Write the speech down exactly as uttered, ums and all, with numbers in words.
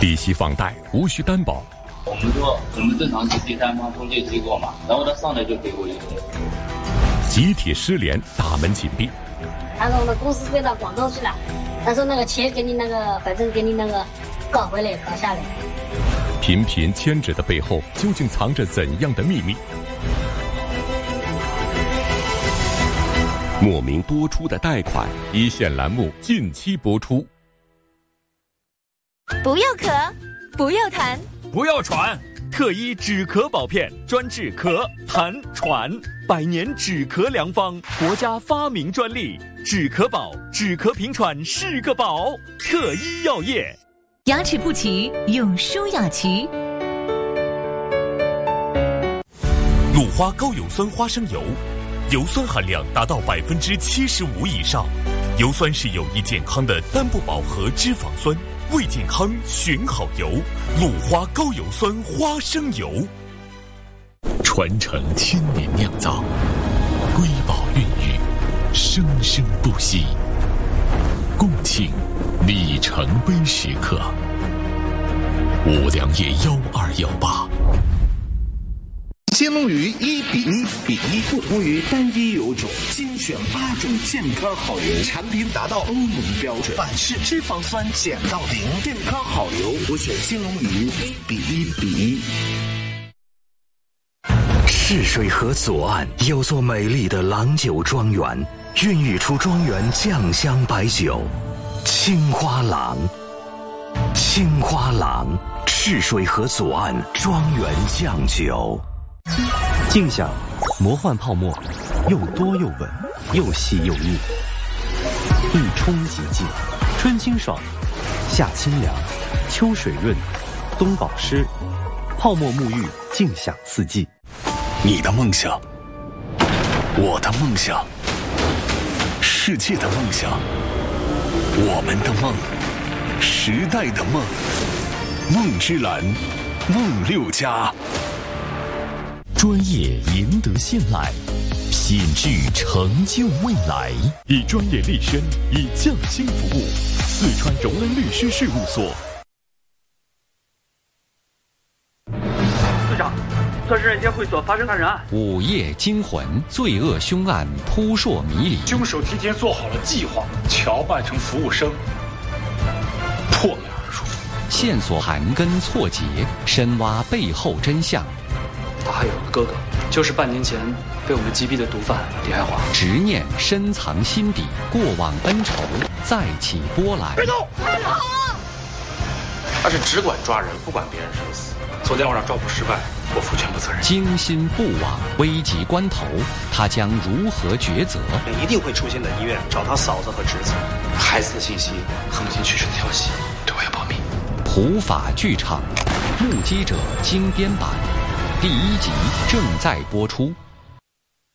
利息放贷无需担保。 我们说我们正常是第三方中介机构嘛，然后他上来就给我一个。 集体失联，大门紧闭。 他说我的公司飞到广州去了，他说那个钱给你那个，反正给你那个搞回来搞下来。 频频牵制的背后，究竟藏着怎样的秘密？莫名多出的贷款，一线栏目近期播出。 不要咳，不要痰， 不要喘，特医止咳宝片，专治咳、痰、喘，百年止咳良方，国家发明专利，止咳宝，止咳平喘是个宝。特医药业。 牙齿不齐用舒雅琪。 鲁花高有酸花生油，油酸含量达到百分之七十五以上。油酸是有益健康的单不饱和脂肪酸，为健康选好油。鲁花高有酸花生油，传承千年酿造，瑰宝孕育，生生不息。共庆里程碑时刻。五粮液幺二幺八。 金龙鱼一比一比一，不同于单一油种，精选八种健康好油，产品达到欧盟标准，反式脂肪酸减到零，健康好油，我选金龙鱼一比一比一。 泗水河左岸有座美丽的郎酒庄园，孕育出庄园酱香白酒，青花郎。青花郎，泗水河左岸庄园酱酒。 静享魔幻泡沫，又多又稳，又细又腻，一冲即尽，春清爽，夏清凉，秋水润，冬保湿，泡沫沐浴，静享四季。 你的梦想，我的梦想，世界的梦想，我们的梦，时代的梦，梦之蓝，梦六家。 专业赢得信赖，品质成就未来。 以专业立身，以匠心服务。四川荣恩律师事务所。 队长，钻石人间会所发生杀人案， 午夜惊魂，罪恶凶案扑朔迷离。 凶手提前做好了计划，乔扮成服务生，破门而入。 线索盘根错节，深挖背后真相。 他还有个哥哥，就是半年前被我们击毙的毒贩李爱华。 执念深藏心底，过往恩仇再起波澜。 别动！ 别动！他是只管抓人，不管别人生死。昨天晚上抓捕失败，我负全部责任。 惊心不往，危急关头，他将如何抉择？ 一定会出现在医院找他嫂子和侄子。孩子的信息和母亲去世的消息，对我要保密。 普法剧场，目击者精编版。第一集正在播出。